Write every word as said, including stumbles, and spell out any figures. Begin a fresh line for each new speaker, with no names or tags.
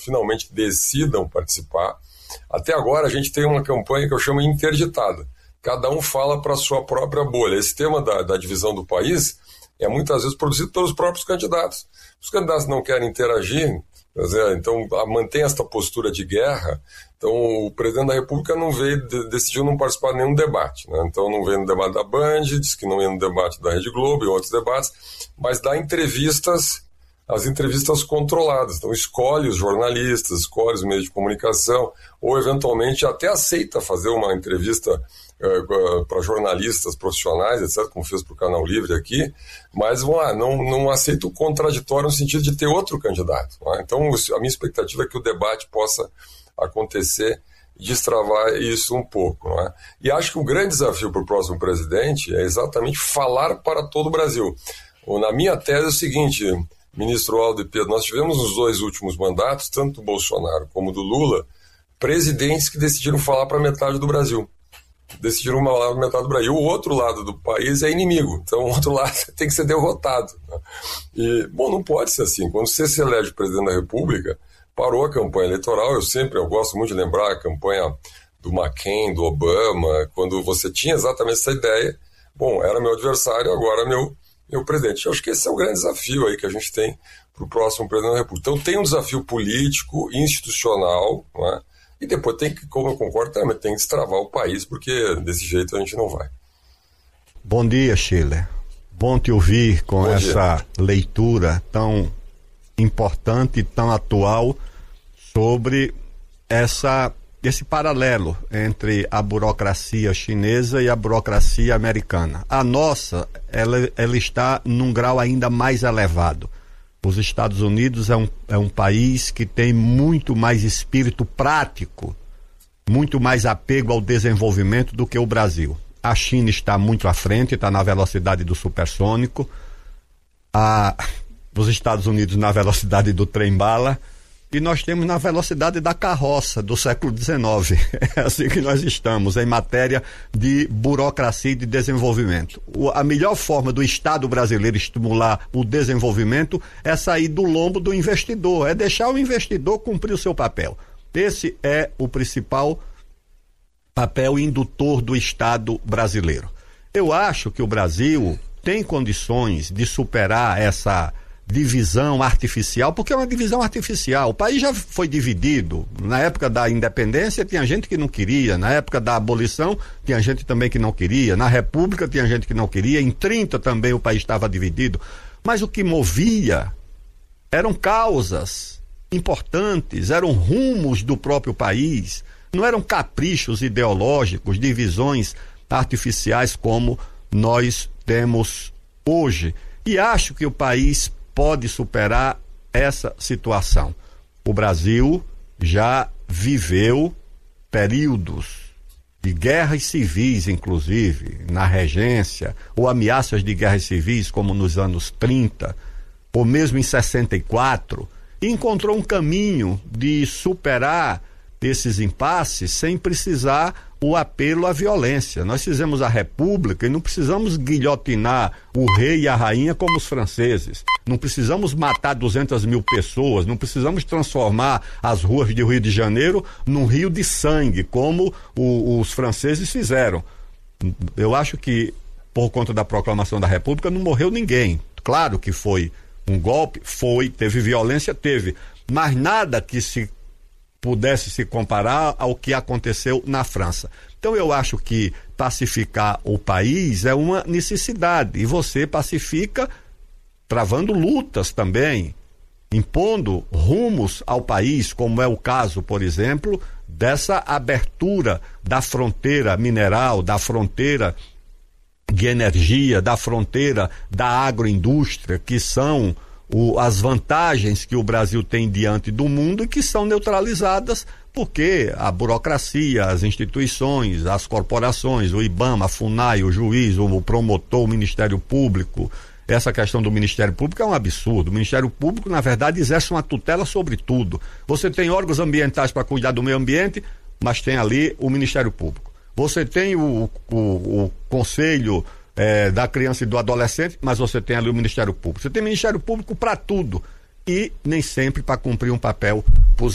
finalmente decidam participar. Até agora a gente tem uma campanha que eu chamo interditada. Cada um fala para a sua própria bolha. Esse tema da, da divisão do país é muitas vezes produzido pelos próprios candidatos. Os candidatos não querem interagir, então mantém esta postura de guerra. Então o presidente da República não veio, decidiu não participar de nenhum debate, né? Então não veio no debate da Band, disse que não ia no debate da Rede Globo e outros debates, mas dá entrevistas, as entrevistas controladas. Então escolhe os jornalistas, escolhe os meios de comunicação, ou eventualmente até aceita fazer uma entrevista uh, para jornalistas profissionais, etcétera, como fez para o Canal Livre aqui, mas vamos lá, não, não aceita o contraditório no sentido de ter outro candidato, né? Então a minha expectativa é que o debate possa acontecer e destravar isso um pouco, não é? E acho que o grande desafio para o próximo presidente é exatamente falar para todo o Brasil. Na minha tese é o seguinte, ministro Aldo e Pedro, nós tivemos nos dois últimos mandatos, tanto do Bolsonaro como do Lula, presidentes que decidiram falar para metade do Brasil. Decidiram falar para metade do Brasil. O outro lado do país é inimigo, então o outro lado tem que ser derrotado, né? E, bom, não pode ser assim. Quando você se elege presidente da República, parou a campanha eleitoral. Eu sempre, eu gosto muito de lembrar a campanha do McCain, do Obama, quando você tinha exatamente essa ideia. Bom, era meu adversário, agora meu, meu presidente. Eu acho que esse é o grande desafio aí que a gente tem para o próximo presidente da República. Então tem um desafio político, institucional, não é? E depois tem que, como eu concordo, também tem que destravar o país, porque desse jeito a gente não vai.
Bom dia, Schiller. Bom te ouvir com Bom essa dia. leitura tão importante e tão atual sobre essa, esse paralelo entre a burocracia chinesa e a burocracia americana. A nossa, ela, ela está num grau ainda mais elevado. Os Estados Unidos é um, é um país que tem muito mais espírito prático, muito mais apego ao desenvolvimento do que o Brasil. A China está muito à frente, está na velocidade do supersônico. A, os Estados Unidos na velocidade do trem-bala. E nós temos na velocidade da carroça do século dezenove. É assim que nós estamos em matéria de burocracia e de desenvolvimento. O, a melhor forma do Estado brasileiro estimular o desenvolvimento é sair do lombo do investidor, é deixar o investidor cumprir o seu papel. Esse é o principal papel indutor do Estado brasileiro. Eu acho que o Brasil tem condições de superar essa divisão artificial, porque é uma divisão artificial. O país já foi dividido. Na época da independência tinha gente que não queria, na época da abolição tinha gente também que não queria, na República tinha gente que não queria, em trinta também o país estava dividido. Mas o que movia eram causas importantes, eram rumos do próprio país, não eram caprichos ideológicos, divisões artificiais como nós temos hoje. E acho que o país pode superar essa situação. O Brasil já viveu períodos de guerras civis, inclusive, na regência, ou ameaças de guerras civis, como nos anos trinta, ou mesmo em sessenta e quatro, e encontrou um caminho de superar esses impasses sem precisar o apelo à violência. Nós fizemos a República e não precisamos guilhotinar o rei e a rainha como os franceses. Não precisamos matar duzentas mil pessoas, não precisamos transformar as ruas do Rio de Janeiro num rio de sangue, como o, os franceses fizeram. Eu acho que, por conta da proclamação da República, não morreu ninguém. Claro que foi um golpe, foi, teve violência, teve, mas nada que se pudesse se comparar ao que aconteceu na França. Então eu acho que pacificar o país é uma necessidade, e você pacifica travando lutas também, impondo rumos ao país, como é o caso, por exemplo, dessa abertura da fronteira mineral, da fronteira de energia, da fronteira da agroindústria, que são O, as vantagens que o Brasil tem diante do mundo e que são neutralizadas porque a burocracia, as instituições, as corporações, o IBAMA, a FUNAI, o juiz, o promotor, o Ministério Público, essa questão do Ministério Público é um absurdo. O Ministério Público, na verdade, exerce uma tutela sobre tudo. Você tem órgãos ambientais para cuidar do meio ambiente, mas tem ali o Ministério Público. Você tem o, o, o Conselho É, da criança e do adolescente, mas você tem ali o Ministério Público. Você tem Ministério Público para tudo e nem sempre para cumprir um papel positivo.